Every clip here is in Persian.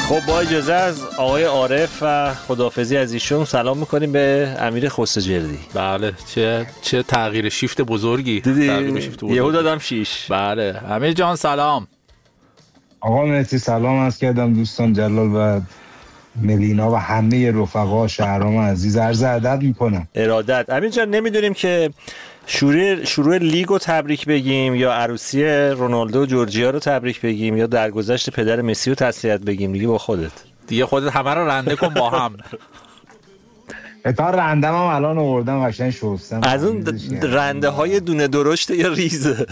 خب با اجازه از آقای عارف و خداحافظی از ایشون سلام میکنیم به امیر خسروجردی. بله چه تغییر شیفت بزرگی دیدی یهو دادم 6. بله امیر جان سلام. آقا مرسی، سلام عرض کردم دوستان جلال و ملینا و همه رفقا شهرام عزیز، عرض ادب میکنم. ارادت. امیر جان نمیدونیم که شروع لیگ رو تبریک بگیم یا عروسی رونالدو و جورجیا رو تبریک بگیم یا درگذشت پدر مسی رو تسلیت بگیم. دیگه با خودت همه رو رنده کن با هم. تا رندم هم الان آوردم قشنگ شستم. از اون رنده های دونه درشت یا ریزه؟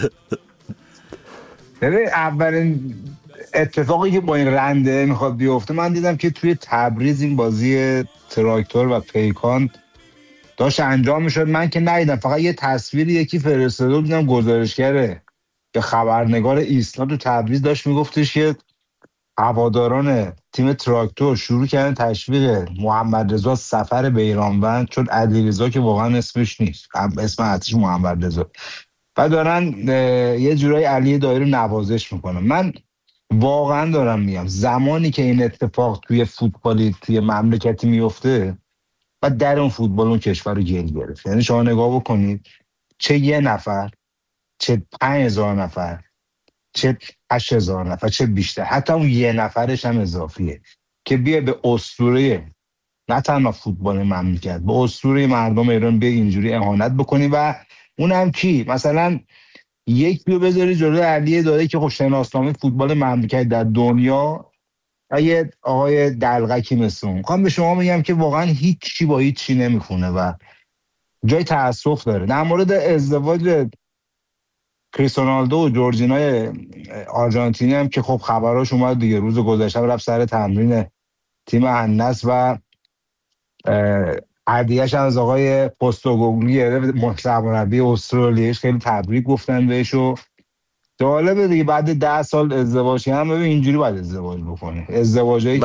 ببین اولین اتفاقی که با این رنده میخواد بیفته، من دیدم که توی تبریز این بازی تراکتور و پیکان داشت انجام میشد. من که ندیدم، فقط یه تصویر یکی فرستاده دیدم، گزارشگره که خبرنگار ایسنا تو تبریز داشت میگفتش که هواداران تیم تراکتور شروع کردن تشویق محمد رضا سفر به ایرانوند، چون علیرضا که واقعا اسمش نیست، اسم اصلیش محمد رضا، و دارن یه جورای علی دایی رو نوازش میکنن. من واقعا دارم میگم زمانی که این اتفاق توی فوتبالی توی مملکتی میفته و در اون فوتبال اون کشور رو گل گرفت. یعنی شما نگاه بکنید، چه یه نفر، چه 5000 نفر، چه 8000 نفر، چه بیشتر، حتی اون یه نفرش هم اضافیه که بیا به اسطوره نه تنها فوتبال مملکت، به اسطوره مردم ایران بیا اینجوری اهانت بکنی. و اونم کی؟ مثلا یک بیو بذاری جلوی علی دایی که شناسنامه فوتبال مملکت در دنیا و یه آقای دلغکی مثل اون. میخوام به شما میگم که واقعا هیچی با هیچی نمیخونه و جای تأسف داره. در مورد ازدواج کریستیانو و جورجینای آرژانتینی هم که خب خبراش اومد دیگه، روز گذشته رفت سر تمرین تیم النصر و عدیه‌اش از آقای پوستوگوگلی گرفت، مربی استرالیاش، خیلی تبریک گفتن بهش. و جالبه دیگه بعد 10 سال ازدواج هم ببین اینجوری باید ازدواج بکنه. ازدواجایی